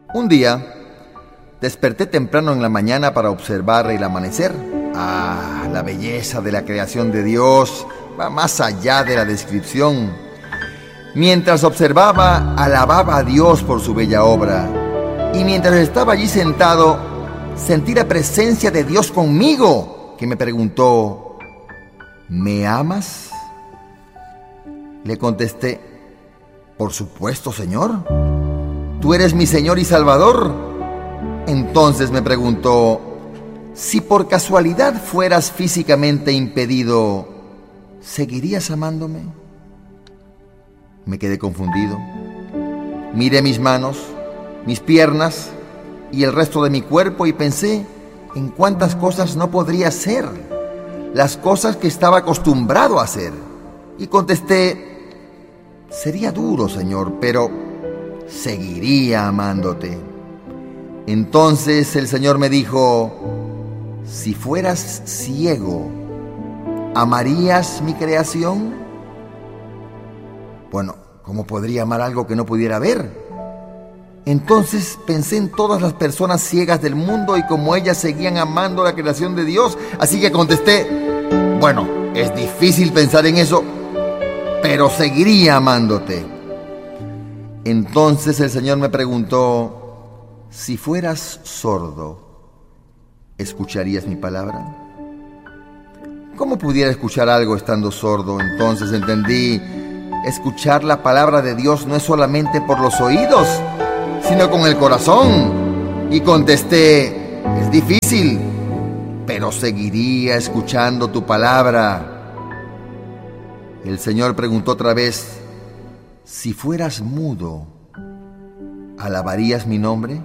Un día, desperté temprano en la mañana para observar el amanecer. La belleza de la creación de Dios va más allá de la descripción. Mientras observaba, alababa a Dios por su bella obra. Y mientras estaba allí sentado, sentí la presencia de Dios conmigo, que me preguntó: ¿me amas? Le contesté: por supuesto, Señor. Tú eres mi Señor y Salvador. Entonces me preguntó: si por casualidad fueras físicamente impedido, ¿seguirías amándome? Me quedé confundido. Miré mis manos, mis piernas y el resto de mi cuerpo y pensé en cuántas cosas no podría hacer, las cosas que estaba acostumbrado a hacer. Y contesté: sería duro, Señor, pero seguiría amándote. Entonces el Señor me dijo: si fueras ciego, ¿amarías mi creación? Bueno, ¿cómo podría amar algo que no pudiera ver? Entonces pensé en todas las personas ciegas del mundo y cómo ellas seguían amando la creación de Dios. Así que contesté: bueno, es difícil pensar en eso, pero seguiría amándote. Entonces el Señor me preguntó: si fueras sordo, ¿escucharías mi palabra? ¿Cómo pudiera escuchar algo estando sordo? Entonces entendí: escuchar la palabra de Dios no es solamente por los oídos, sino con el corazón. Y contesté: es difícil, pero seguiría escuchando tu palabra. El Señor preguntó otra vez: si fueras mudo, ¿alabarías mi nombre?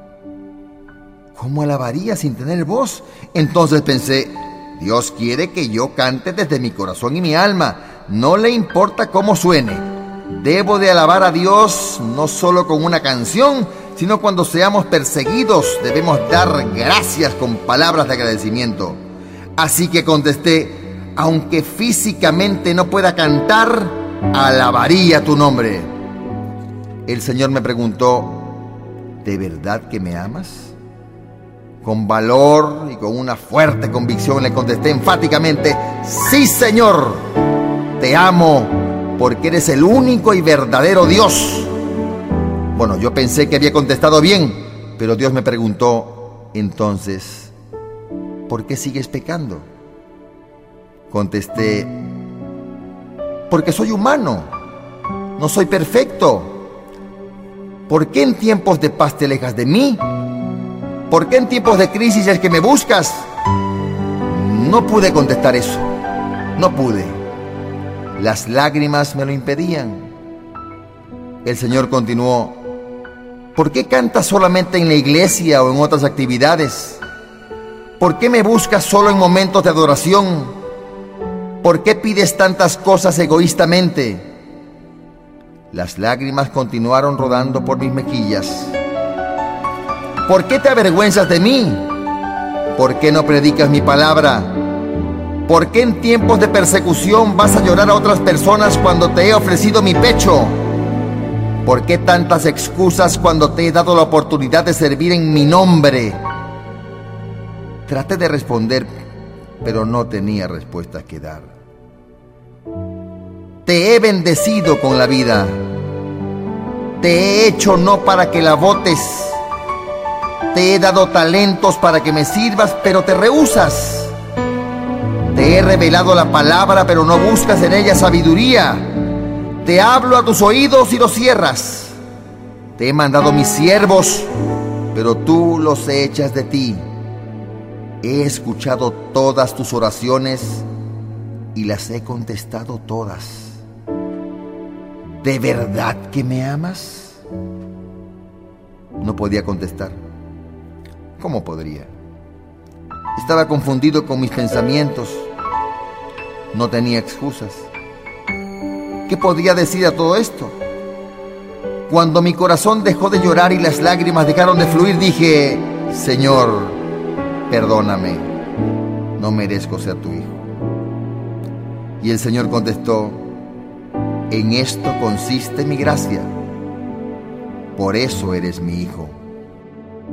¿Cómo alabaría sin tener voz? Entonces pensé: Dios quiere que yo cante desde mi corazón y mi alma. No le importa cómo suene. Debo de alabar a Dios no solo con una canción, sino cuando seamos perseguidos. Debemos dar gracias con palabras de agradecimiento. Así que contesté: aunque físicamente no pueda cantar, alabaría tu nombre. El Señor me preguntó: ¿de verdad que me amas? Con valor y con una fuerte convicción le contesté enfáticamente: sí, Señor, te amo porque eres el único y verdadero Dios. Bueno, yo pensé que había contestado bien, pero Dios me preguntó entonces: ¿por qué sigues pecando? Contesté: porque soy humano, no soy perfecto. ¿Por qué en tiempos de paz te alejas de mí? ¿Por qué en tiempos de crisis es que me buscas? No pude contestar eso. No pude. Las lágrimas me lo impedían. El Señor continuó: ¿por qué cantas solamente en la iglesia o en otras actividades? ¿Por qué me buscas solo en momentos de adoración? ¿Por qué pides tantas cosas egoístamente? Las lágrimas continuaron rodando por mis mejillas. ¿Por qué te avergüenzas de mí? ¿Por qué no predicas mi palabra? ¿Por qué en tiempos de persecución vas a llorar a otras personas cuando te he ofrecido mi pecho? ¿Por qué tantas excusas cuando te he dado la oportunidad de servir en mi nombre? Traté de responder, pero no tenía respuestas que dar. Te he bendecido con la vida. Te he hecho no para que la botes. Te he dado talentos para que me sirvas, pero te rehúsas. Te he revelado la palabra, pero no buscas en ella sabiduría. Te hablo a tus oídos y los cierras. Te he mandado mis siervos, pero tú los echas de ti. He escuchado todas tus oraciones y las he contestado todas. ¿De verdad que me amas? No podía contestar. ¿Cómo podría? Estaba confundido con mis pensamientos. No tenía excusas. ¿Qué podía decir a todo esto? Cuando mi corazón dejó de llorar y las lágrimas dejaron de fluir, dije: Señor, perdóname, no merezco ser tu hijo. Y el Señor contestó: en esto consiste mi gracia, por eso eres mi hijo.